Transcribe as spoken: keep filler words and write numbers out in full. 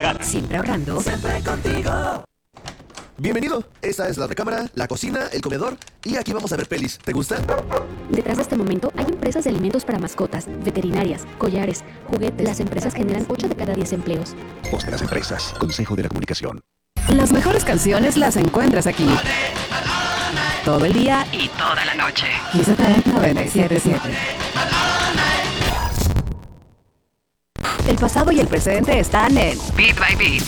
ahorrar. Siempre ahorrando. Siempre contigo. Bienvenido, esta es la recámara, la cocina, el comedor y aquí vamos a ver pelis. ¿Te gusta? Detrás de este momento hay empresas de alimentos para mascotas, veterinarias, collares, juguetes. Las empresas generan ocho de cada diez empleos. Voz de las empresas, Consejo de la Comunicación. Las mejores canciones las encuentras aquí. Todo el día y toda la noche. Kiss F M noventa y siete punto siete. El pasado y el presente están en Beat by Beat.